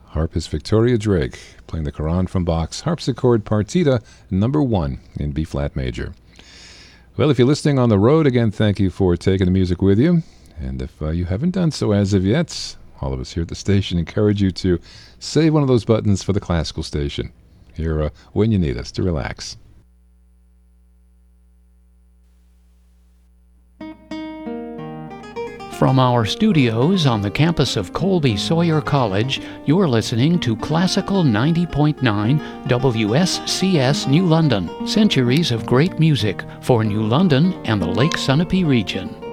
Harpist Victoria Drake, playing the Quran from Bach's Harpsichord Partita number 1 in B-flat major. Well, if you're listening on the road, again, thank you for taking the music with you. And if you haven't done so as of yet, all of us here at the station encourage you to save one of those buttons for the classical station. Here when you need us to relax. From our studios on the campus of Colby Sawyer College, you're listening to Classical 90.9 WSCS New London. Centuries of great music for New London and the Lake Sunapee region.